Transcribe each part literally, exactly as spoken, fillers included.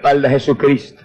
espalda a Jesucristo.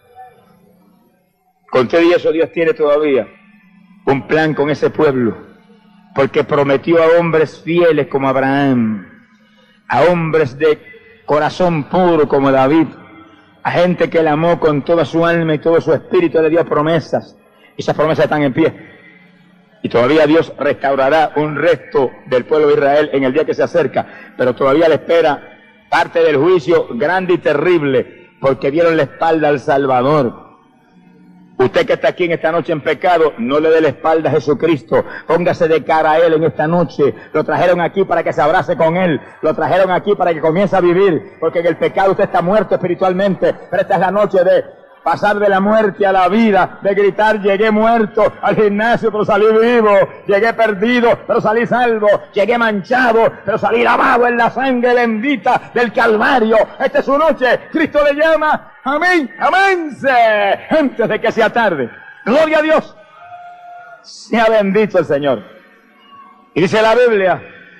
Con todo y eso, Dios tiene todavía un plan con ese pueblo, porque prometió a hombres fieles como Abraham, a hombres de corazón puro como David, a gente que él amó con toda su alma y todo su espíritu. Le dio promesas. Esas promesas están en pie. Y todavía Dios restaurará un resto del pueblo de Israel en el día que se acerca, pero todavía le espera parte del juicio grande y terrible, porque dieron la espalda al Salvador. Usted que está aquí en esta noche en pecado, no le dé la espalda a Jesucristo. Póngase de cara a Él en esta noche. Lo trajeron aquí para que se abrace con Él. Lo trajeron aquí para que comience a vivir. Porque en el pecado usted está muerto espiritualmente. Pero esta es la noche de pasar de la muerte a la vida. De gritar, llegué muerto al gimnasio, pero salí vivo. Llegué perdido, pero salí salvo. Llegué manchado, pero salí lavado en la sangre bendita del Calvario. Esta es su noche. Cristo le llama. Amén, aménse, antes de que sea tarde. Gloria a Dios. Sea bendito el Señor. Y dice la Biblia,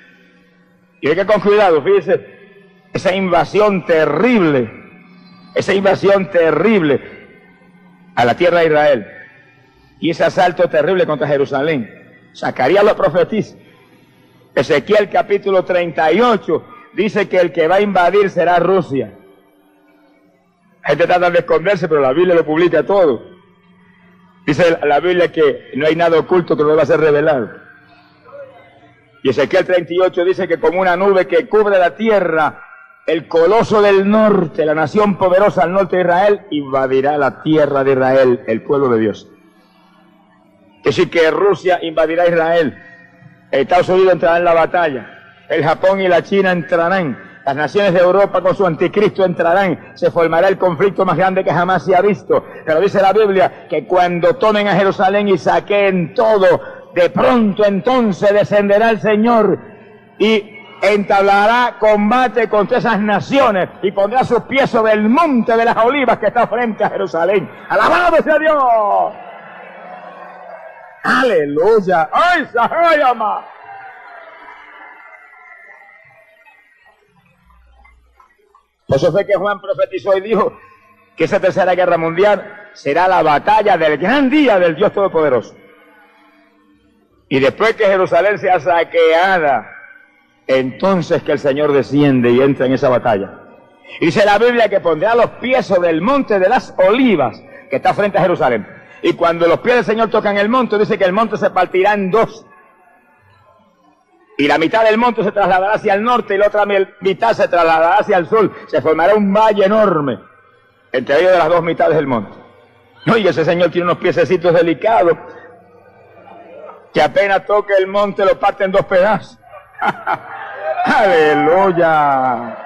y hay que con cuidado, fíjese, esa invasión terrible, esa invasión terrible a la tierra de Israel, y ese asalto terrible contra Jerusalén. Zacarías lo profetiza. Ezequiel capítulo treinta y ocho dice que el que va a invadir será Rusia. La gente trata de esconderse, pero la Biblia lo publica todo. Dice la Biblia que no hay nada oculto que no va a ser revelado. Y Ezequiel treinta y ocho dice que como una nube que cubre la tierra, el coloso del norte, la nación poderosa al norte de Israel, invadirá la tierra de Israel, el pueblo de Dios. Es decir, que Rusia invadirá Israel, Estados Unidos entrará en la batalla, el Japón y la China entrarán. Las naciones de Europa con su anticristo entrarán. Se formará el conflicto más grande que jamás se ha visto. Pero dice la Biblia que cuando tomen a Jerusalén y saqueen todo, de pronto entonces descenderá el Señor y entablará combate contra esas naciones y pondrá sus pies sobre el monte de las olivas que está frente a Jerusalén. ¡Alabado sea Dios! ¡Aleluya! ¡Ay, Sahayama! Por eso fue que Juan profetizó y dijo que esa tercera guerra mundial será la batalla del gran día del Dios Todopoderoso. Y después que Jerusalén sea saqueada, entonces que el Señor desciende y entra en esa batalla. Y dice la Biblia que pondrá los pies sobre el monte de las olivas que está frente a Jerusalén. Y cuando los pies del Señor tocan el monte, dice que el monte se partirá en dos. Y la mitad del monte se trasladará hacia el norte y la otra mitad se trasladará hacia el sur. Se formará un valle enorme entre ellos de las dos mitades del monte. No, y ese Señor tiene unos piececitos delicados que apenas toque el monte lo parte en dos pedazos. ¡Aleluya!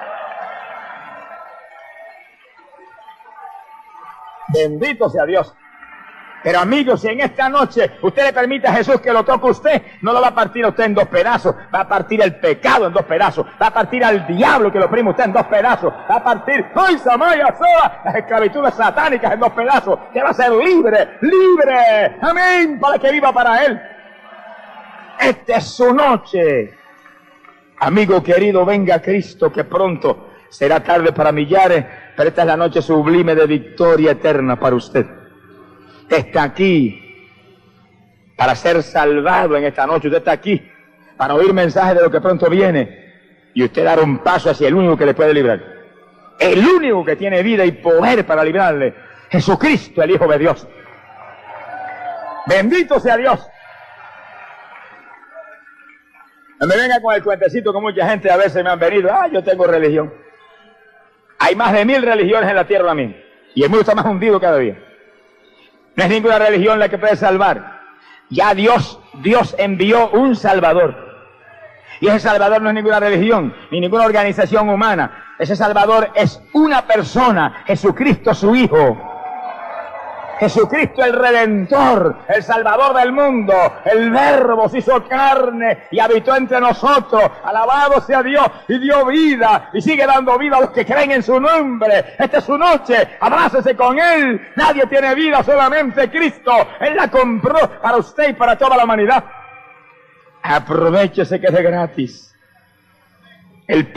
Bendito sea Dios. Pero amigos, si en esta noche usted le permite a Jesús que lo toque a usted, no lo va a partir a usted en dos pedazos, va a partir el pecado en dos pedazos, va a partir al diablo que lo oprime usted en dos pedazos, va a partir, ¡ay, Samaya, Soa!, las esclavitudes satánicas en dos pedazos, que va a ser libre, libre, amén, para que viva para Él. Esta es su noche. Amigo querido, venga Cristo, que pronto será tarde para millares, pero esta es la noche sublime de victoria eterna para usted. Está aquí para ser salvado en esta noche. Usted está aquí para oír mensajes de lo que pronto viene y usted dar un paso hacia el único que le puede librar. El único que tiene vida y poder para librarle. Jesucristo, el Hijo de Dios. Bendito sea Dios. No me venga con el cuentecito que mucha gente a veces me han venido. Ah, yo tengo religión. Hay más de mil religiones en la tierra misma y el mundo está más hundido cada día. No es ninguna religión la que puede salvar. Ya Dios, Dios envió un Salvador. Y ese Salvador no es ninguna religión, ni ninguna organización humana. Ese Salvador es una persona, Jesucristo su Hijo. Jesucristo el Redentor, el Salvador del mundo, el Verbo se hizo carne y habitó entre nosotros. Alabado sea Dios, y dio vida y sigue dando vida a los que creen en su nombre. Esta es su noche, abrácese con Él. Nadie tiene vida, solamente Cristo. Él la compró para usted y para toda la humanidad. Aprovechese que es de gratis. El